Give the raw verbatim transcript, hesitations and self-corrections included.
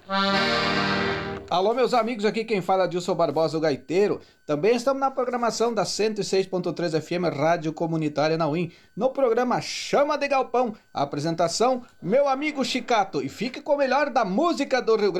Alô, meus amigos, aqui quem fala é Dilson Barbosa, o gaiteiro. Também estamos na programação da cento e seis ponto três F M, Rádio Comunitária na U I M, no programa Chama de Galpão. A apresentação, meu amigo Chicato. E fique com o melhor da música do Rio Grande.